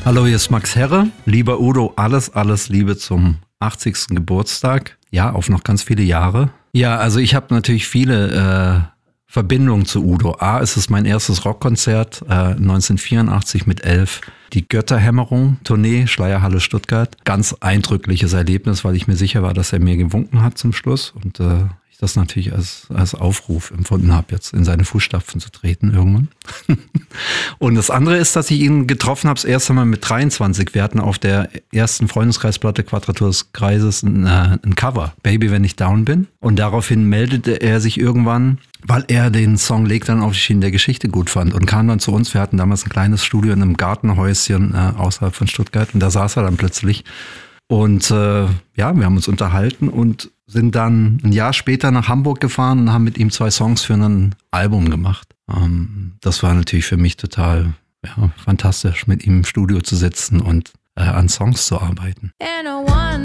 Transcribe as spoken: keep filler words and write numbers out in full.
Hallo, hier ist Max Herre. Lieber Udo, alles, alles Liebe zum achtzigsten Geburtstag. Ja, auf noch ganz viele Jahre. Ja, also ich habe natürlich viele äh, Verbindungen zu Udo. A, ist es mein erstes Rockkonzert äh, neunzehnhundertvierundachtzig mit elf. Die Götterhämmerung-Tournee, Schleierhalle Stuttgart. Ganz eindrückliches Erlebnis, weil ich mir sicher war, dass er mir gewunken hat zum Schluss. Und äh, ich das natürlich als, als Aufruf empfunden habe, jetzt in seine Fußstapfen zu treten irgendwann. Und das andere ist, dass ich ihn getroffen habe, das erste Mal mit dreiundzwanzig. Wir hatten auf der ersten Freundeskreisplatte Quadratur des Kreises ein, äh, ein Cover, Baby, wenn ich down bin. Und daraufhin meldete er sich irgendwann, weil er den Song Leg dann auf die Schienen der Geschichte gut fand und kam dann zu uns. Wir hatten damals ein kleines Studio in einem Gartenhäuschen äh, außerhalb von Stuttgart und da saß er dann plötzlich. Und äh, ja, wir haben uns unterhalten und sind dann ein Jahr später nach Hamburg gefahren und haben mit ihm zwei Songs für ein Album gemacht. Ähm, das war natürlich für mich total ja, fantastisch, mit ihm im Studio zu sitzen und äh, an Songs zu arbeiten.